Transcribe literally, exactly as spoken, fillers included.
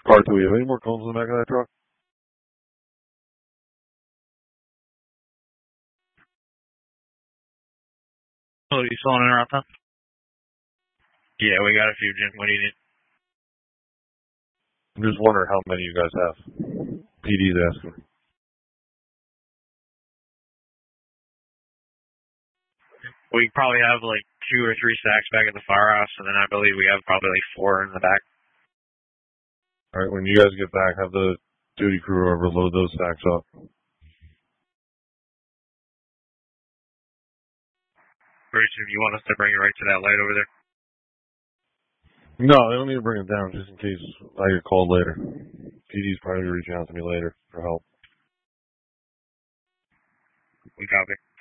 Car, do we have any more cones in the back of that truck? Oh, you still want to interrupt them? Yeah, we got a few, Jim. What do you need? I'm just wondering how many you guys have. P D's asking. We probably have like two or three stacks back at the firehouse, and then I believe we have probably like four in the back. All right, when you guys get back, have the duty crew overload those stacks up. Bruce, if you want us to bring it right to that light over there? No, they don't need to bring it down just in case I get called later. P D's probably reaching out to me later for help. We copy.